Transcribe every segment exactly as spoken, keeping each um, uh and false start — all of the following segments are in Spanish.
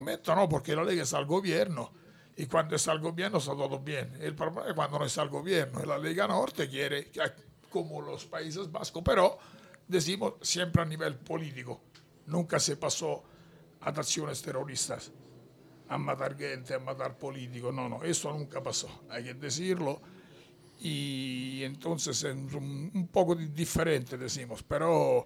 No, porque la Lega está al gobierno y cuando está al gobierno está todo bien. El problema es cuando no está al gobierno. La Lega Norte quiere, como los Países Vascos, pero decimos siempre a nivel político. Nunca se pasó a acciones terroristas, a matar gente, a matar políticos. No, no, eso nunca pasó. Hay que decirlo. Y entonces es un, un poco diferente, decimos, pero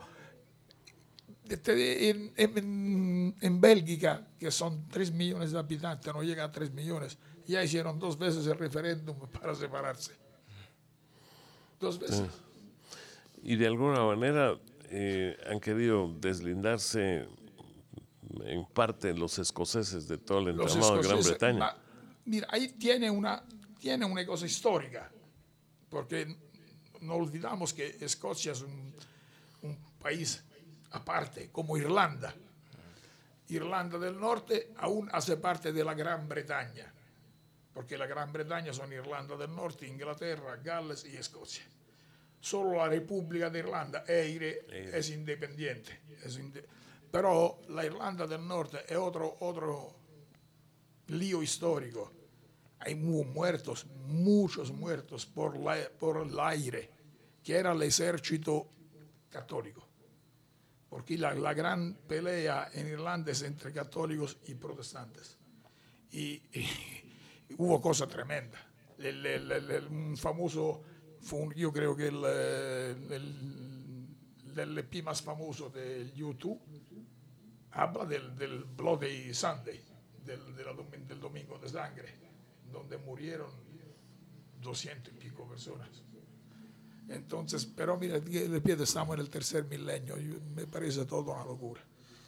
en, en, en, Bélgica, que son tres millones de habitantes, no llegan a tres millones, ya hicieron dos veces el referéndum para separarse. Dos veces. Sí. Y de alguna manera eh, han querido deslindarse en parte los escoceses de todo el entramado de Gran Bretaña. Ma, mira, ahí tiene una, tiene una cosa histórica, porque no olvidamos que Escocia es un, un país aparte, como Irlanda. Irlanda del Norte aún hace parte de la Gran Bretaña, porque la Gran Bretaña son Irlanda del Norte, Inglaterra, Gales y Escocia. Solo la República de Irlanda Eire es independiente, es inde pero la Irlanda del Norte es otro, otro lío histórico. Hay muertos, muchos muertos por, la, por el aire, que era el ejército católico. Porque la, la gran pelea en Irlanda es entre católicos y protestantes. Y, y hubo cosas tremendas. El, el, el, el, un famoso, fue un, yo creo que el, el, el L P más famoso del YouTube habla del, del Bloody Sunday, del, de la, del Domingo de Sangre, donde murieron doscientos y pico personas. Entonces, pero mira, de estamos en el tercer milenio, y me parece todo una locura.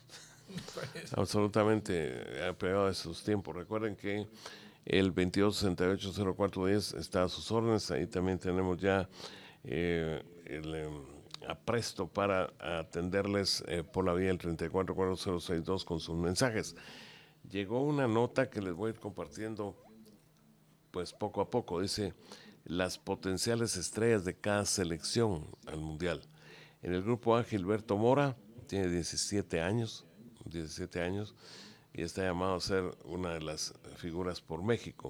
Absolutamente apegado a esos tiempos. Recuerden que el veintidós sesenta y ocho cero cuatro diez está a sus órdenes. Ahí también tenemos ya eh, el eh, apresto para atenderles eh, por la vía del treinta y cuatro cuatro cero seis dos con sus mensajes. Llegó una nota que les voy a ir compartiendo pues poco a poco. Dice: las potenciales estrellas de cada selección al Mundial. En el grupo A, Gilberto Mora, tiene diecisiete años, diecisiete años, y está llamado a ser una de las figuras por México.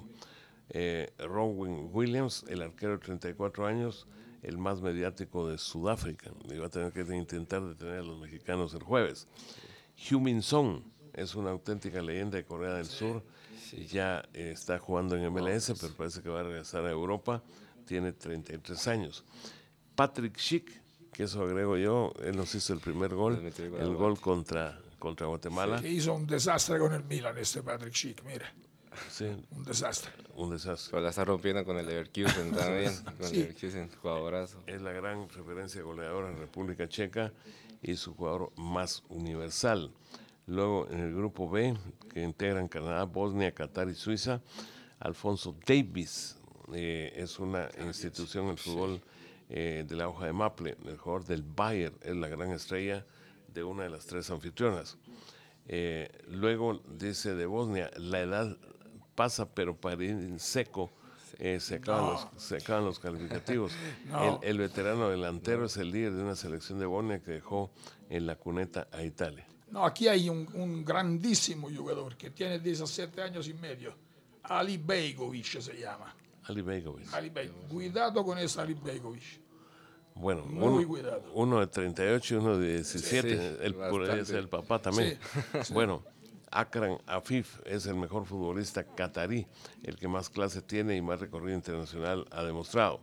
Eh, Ron Williams, el arquero de treinta y cuatro años, el más mediático de Sudáfrica, y va a tener que intentar detener a los mexicanos el jueves. Heung-min Son es una auténtica leyenda de Corea del Sur, sí. Ya eh, está jugando en M L S, pero parece que va a regresar a Europa, tiene treinta y tres años. Patrick Schick, que eso agrego yo, él nos hizo el primer gol, el, el gol contra, contra Guatemala. Sí, hizo un desastre con el Milan este Patrick Schick, mira. Sí. Un desastre. Un desastre. Pero la está rompiendo con el Leverkusen también, con sí. el Leverkusen, jugadorazo. Es la gran referencia goleadora en República Checa y su jugador más universal. Luego en el grupo B, que integran Canadá, Bosnia, Qatar y Suiza, Alfonso Davies eh, es una institución en el fútbol eh, de la hoja de maple. El jugador del Bayern es la gran estrella de una de las tres anfitrionas. Eh, luego dice de Bosnia, la edad pasa pero para ir en seco. Eh, se, acaban no. los, se acaban los calificativos. No. el, el veterano delantero no. es el líder de una selección de Bosnia que dejó en la cuneta a Italia. No, aquí hay un, un grandísimo jugador que tiene diecisiete años y medio. Ali Begovic se llama. Ali Begovic. Ali Begovic. Cuidado con ese Ali Begovic. Bueno, muy uno, cuidado. Uno de treinta y ocho y uno de diecisiete. Sí, sí, el, por es el papá también. Sí, sí. Bueno, Akram Afif es el mejor futbolista catarí, el que más clase tiene y más recorrido internacional ha demostrado.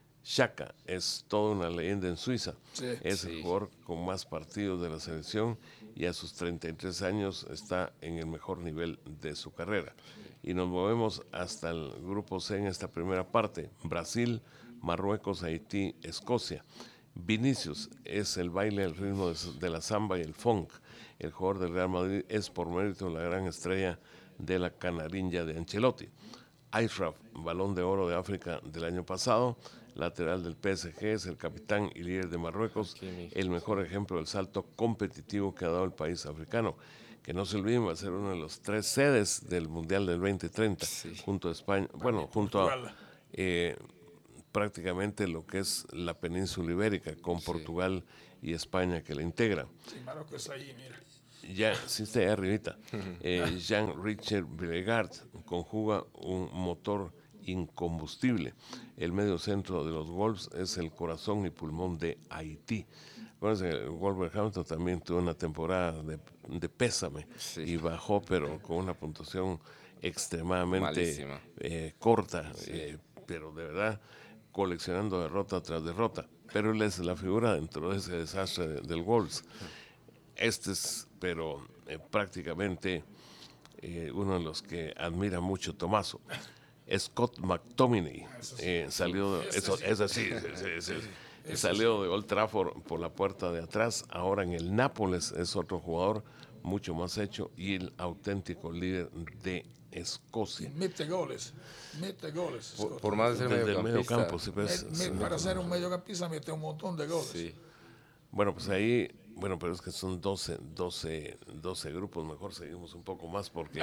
Xhaka es toda una leyenda en Suiza. Sí, es sí. el jugador con más partidos de la selección y a sus treinta y tres años está en el mejor nivel de su carrera. Y nos movemos hasta el grupo C en esta primera parte. Brasil, Marruecos, Haití, Escocia. Vinicius es el baile al ritmo de, de la samba y el funk. El jugador del Real Madrid es por mérito la gran estrella de la canariña de Ancelotti. Achraf, balón de oro de África del año pasado, lateral del P S G, es el capitán y líder de Marruecos, el mejor ejemplo del salto competitivo que ha dado el país africano. Que no se olviden, va a ser una de las tres sedes del Mundial del veinte treinta, sí. junto a España, bueno, junto a eh, prácticamente lo que es la península ibérica, con sí. Portugal y España que la integran. Sí, Marruecos ahí, mira. ya, sí está ahí arribita. Eh, Jean-Richard Bellegarde conjuga un motor incombustible. El medio centro de los Wolves es el corazón y pulmón de Haití. Acuérdense, el Wolverhampton también tuvo una temporada de, de pésame Sí. y bajó, pero con una puntuación extremadamente Malísima. eh, corta, eh, pero de verdad coleccionando derrota tras derrota. Pero él es la figura dentro de ese desastre de- del Wolves. Este es, pero eh, prácticamente eh, uno de los que admira mucho Tomaso. Scott McTominay eh, salió, de- eso, eso sí, sí, sí, sí, salió de Old Trafford por la puerta de atrás. Ahora en el Nápoles es otro jugador mucho más hecho y el auténtico líder de Escocia. Mete goles, mete goles. Por, Scott. por más de ser Desde el medio mediocampista. campo, sí, pues, Me- sí, me- para ser un mediocampista mete un montón de goles. Sí. bueno, pues ahí, bueno, pero es que son doce, doce, doce grupos, mejor seguimos un poco más porque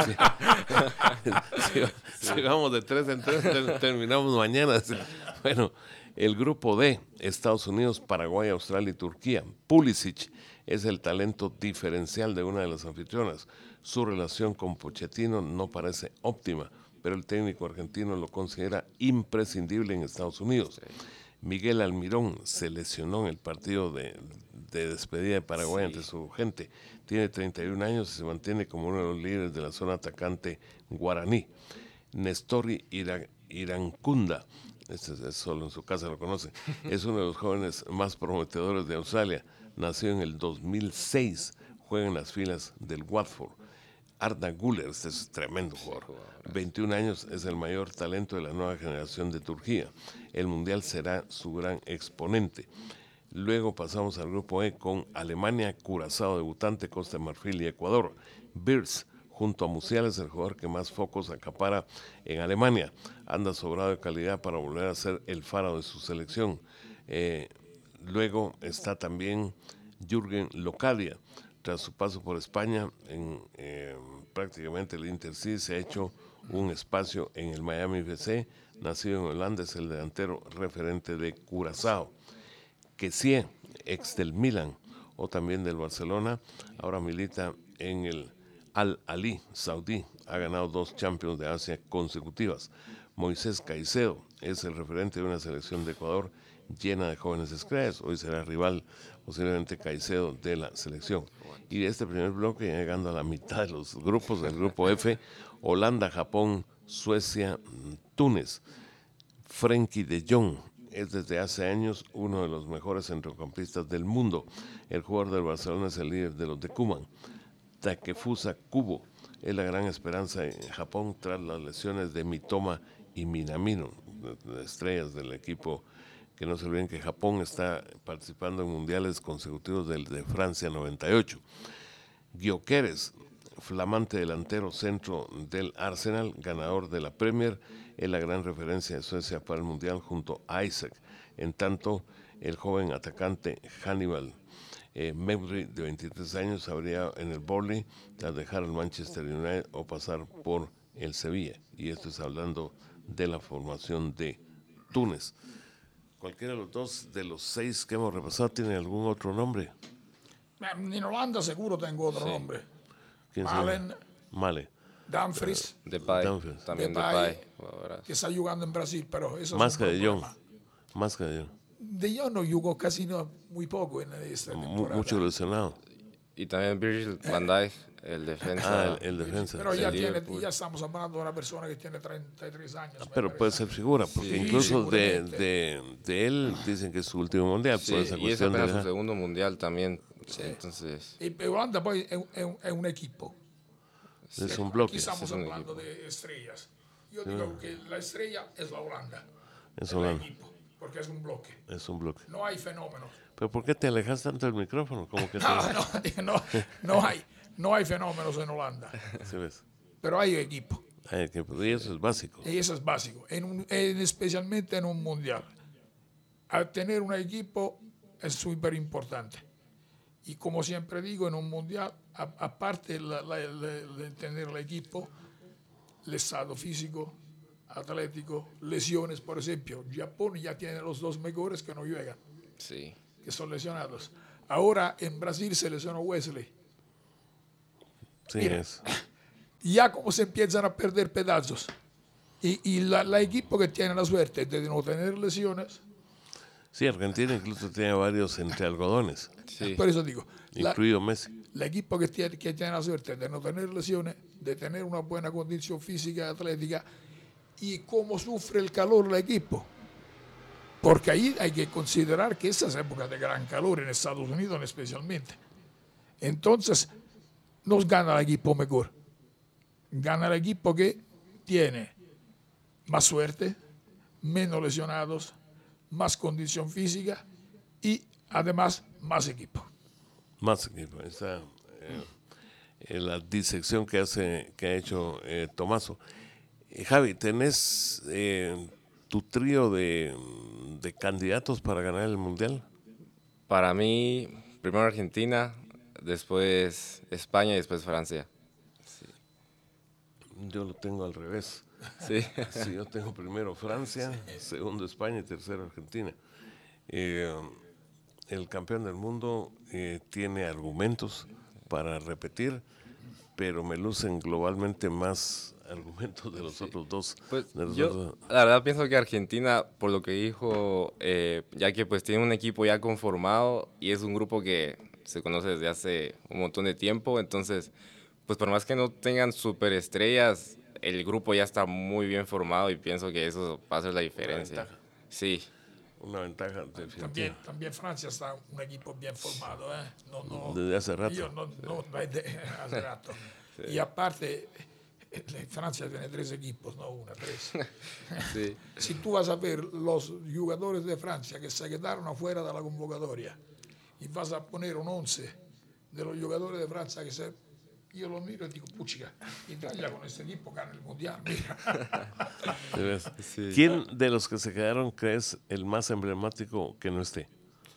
si, si- si vamos de tres en tres ter- terminamos mañana. Bueno, el grupo D, Estados Unidos, Paraguay, Australia y Turquía. Pulisic es el talento diferencial de una de las anfitrionas. Su relación con Pochettino no parece óptima, pero el técnico argentino lo considera imprescindible en Estados Unidos. Miguel Almirón se lesionó en el partido de, de despedida de Paraguay ante su gente. Tiene treinta y un años y se mantiene como uno de los líderes de la zona atacante guaraní. Nestori Ira- Irancunda, este es, es solo en su casa lo conoce, es uno de los jóvenes más prometedores de Australia. Nació en el dos mil seis, juega en las filas del Watford. Arda Güler, este es tremendo jugador. veintiún años, es el mayor talento de la nueva generación de Turquía. El Mundial será su gran exponente. Luego pasamos al grupo E con Alemania, Curazao, debutante, Costa de Marfil y Ecuador. Birz, junto a Musiales, el jugador que más focos acapara en Alemania. Anda sobrado de calidad para volver a ser el faro de su selección. Eh, luego está también Jürgen Locadia. Tras su paso por España, en eh, prácticamente el Inter sí se ha hecho un espacio en el Miami F C. Nacido en Holanda, es el delantero referente de Curazao. Kessie, ex del Milan o también del Barcelona, ahora milita en el Al-Ali saudí. Ha ganado dos Champions de Asia consecutivas. Moisés Caicedo es el referente de una selección de Ecuador llena de jóvenes estrellas. Hoy será rival posiblemente Caicedo de la selección. Y de este primer bloque, llegando a la mitad de los grupos, del grupo F, Holanda, Japón, Suecia, Túnez. Frenkie de Jong es desde hace años uno de los mejores centrocampistas del mundo. El jugador del Barcelona es el líder de los de Koeman. Takefusa Kubo es la gran esperanza en Japón tras las lesiones de Mitoma y Minamino, estrellas del equipo. Que no se olviden que Japón está participando en mundiales consecutivos del de Francia noventa y ocho. Gyökeres, flamante delantero centro del Arsenal, ganador de la Premier, es la gran referencia de Suecia para el Mundial junto a Isaac. En tanto, el joven atacante Hannibal eh, Mejbri, de veintitrés años, habría en el Burnley tras dejar el Manchester United o pasar por el Sevilla. Y esto es hablando de la formación de Túnez. Cualquiera de los dos de los seis que hemos repasado tiene algún otro nombre. En Holanda seguro tengo otro Sí. nombre. ¿Quién se Malen, llama? Male. Dumfries, Depay. Dumfries. También Depay, Depay. jugadorazo. que está jugando en Brasil, pero eso Más es que un de Jong. problema. Más que de Jong. De Jong no jugó casi no, muy poco en esta Mu- temporada. Mucho lesionado. Y también Virgil van Dijk, el defensa. Ah, el, el defensa. Pero sí. ya, el tiene, Liverpool. ya estamos hablando de una persona que tiene treinta y tres años. me Pero parece. puede ser figura, porque Sí, incluso de, seguramente. de, de él dicen que es su último mundial. Sí, por esa y es cuestión apenas de su la- segundo mundial también. Entonces, Y Holanda poi è, un- è un, è un equipo. es un Aquí bloque. estamos es un hablando equipo. de estrellas. Yo digo que la estrella es la Holanda. Es el Holanda. equipo, porque es un bloque. Es un bloque. No hay fenómenos. Pero ¿por qué te alejas tanto del micrófono? Como que te... No, no, digo, no, no hay, no hay fenómenos en Holanda, ¿Sí ves? pero hay equipo. Ay, que- y eso es básico. Y eso es básico, en un- en- especialmente en un mundial. Al tener un equipo es súper importante. Y como siempre digo, en un mundial, a- aparte la- la- la- de tener el equipo, el estado físico, atlético, lesiones, por ejemplo. Japón ya tiene los dos mejores que no juegan, sí. que son lesionados. Ahora en Brasil se lesionó Wesley. Sí, Mira, es. ya como se empiezan a perder pedazos. Y, y la, la equipo que tiene la suerte de no tener lesiones, Sí, Argentina incluso tiene varios entre algodones, Sí. por eso digo, la, incluido Messi. el equipo que tiene, que tiene la suerte de no tener lesiones, de tener una buena condición física y atlética, y cómo sufre el calor el equipo. Porque ahí hay que considerar que esas épocas de gran calor en Estados Unidos especialmente. Entonces, nos gana el equipo mejor. Gana el equipo que tiene más suerte, menos lesionados, más condición física y además más equipo. Más equipo. Esa, eh, eh, la disección que, hace, que ha hecho eh, Tomaso. Eh, Javi, ¿tenés eh, tu trío de, de candidatos para ganar el Mundial? Para mí, primero Argentina, después España y después Francia. Yo lo tengo al revés. Sí. Sí, yo tengo primero Francia, segundo España y tercero Argentina. Eh, el campeón del mundo eh, tiene argumentos para repetir, pero me lucen globalmente más argumentos de los Sí. otros dos. Pues de los yo, otros- la verdad, pienso que Argentina, por lo que dijo, eh, ya que pues tiene un equipo ya conformado y es un grupo que se conoce desde hace un montón de tiempo, entonces, pues por más que no tengan superestrellas, el grupo ya está muy bien formado y pienso que eso va a ser la diferencia. ventaja. Sí, Una ventaja definitiva. También, también Francia está un equipo bien formado, ¿eh? No, no, Desde hace rato. Yo no, no, no es de hace rato. Y aparte, eh, Francia tiene tres equipos, no una, tres. sí, Si tú vas a ver los jugadores de Francia que se quedaron afuera de la convocatoria y vas a poner un once de los jugadores de Francia que se... Yo lo miro y digo, puchica, Italia con este equipo gana el Mundial, mira. ¿Sí ves? Sí. ¿Quién de los que se quedaron crees el más emblemático que no esté?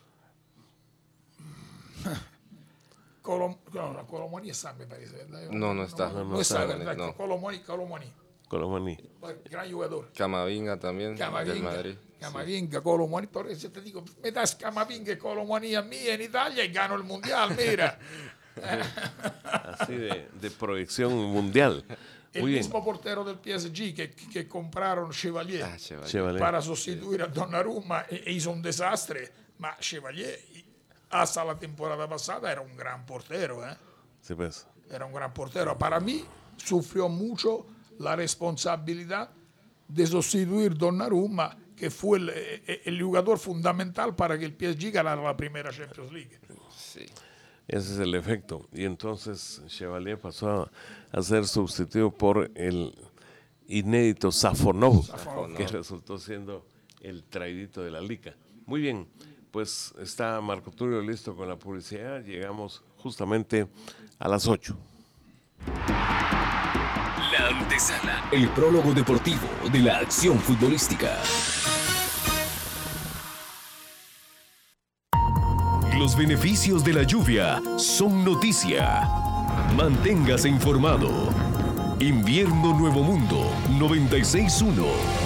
Colom, no, Colomani está, me parece, ¿verdad? No, no está. No, No, no no está, está, ¿verdad? no. Colomani, Colomani, Colomani. gran jugador. Camavinga también, del Camavinga, Madrid. Camavinga, Colomani, por eso te digo, me das Camavinga y Colomani a mí en Italia y gano el Mundial, mira. Así de, de proyección mundial. El Muy bien. mismo portero del P S G que, que compraron Chevalier Ah, Chevalier. Chevalier. para sustituir a Donnarumma e, e hizo un desastre, ma Chevalier hasta la temporada pasada era un gran portero, ¿eh? Sí, pues. Era un gran portero. Para mí sufrió mucho la responsabilidad de sustituir Donnarumma, que fue el, el jugador fundamental para que el P S G ganara la primera Champions League. Sí. Ese es el efecto. Y entonces Chevalier pasó a, a ser sustituido por el inédito Safonov, Safonov. que resultó siendo el traidito de la liga. Muy bien, pues está Marco Tulio listo con la publicidad. Llegamos justamente a las ocho. La antesala, el prólogo deportivo de la acción futbolística. Los beneficios de la lluvia son noticia. Manténgase informado. Invierno Nuevo Mundo noventa y seis punto uno.